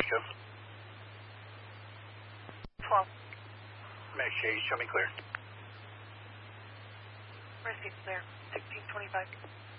Echo. 12. Max J, show me clear. Receive clear. 1625.